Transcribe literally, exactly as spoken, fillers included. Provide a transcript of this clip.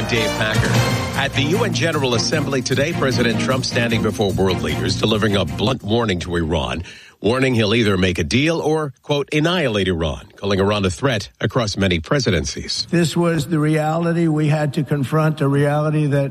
I'm Dave Packer. At the U N General Assembly today, President Trump standing before world leaders, delivering a blunt warning to Iran, warning he'll either make a deal or, quote, annihilate Iran, calling Iran a threat across many presidencies. This was the reality we had to confront, a reality that